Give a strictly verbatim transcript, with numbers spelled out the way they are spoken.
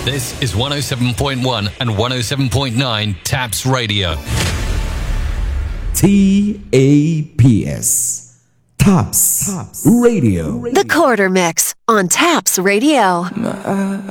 This is one oh seven point one and one oh seven point nine Taps Radio. T A P S. Taps. Taps Radio. The Quarter Mix on Taps Radio.